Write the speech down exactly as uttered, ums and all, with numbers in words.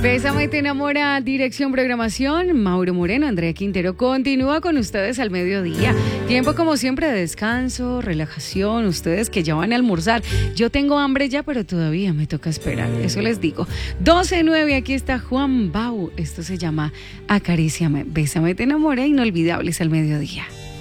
Bésame te enamora, dirección programación, Mauro Moreno, Andrea Quintero, continúa con ustedes al mediodía. Tiempo como siempre de descanso, relajación, ustedes que ya van a almorzar. Yo tengo hambre ya, pero todavía me toca esperar, eso les digo. doce nueve, aquí está Juan Bau, esto se llama Acaríciame, Bésame te enamora, inolvidables al mediodía.